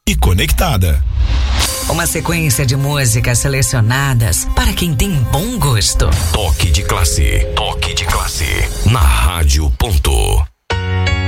e conectada. Uma sequência de músicas selecionadas para quem tem bom gosto. Toque de classe. Na Rádio Ponto.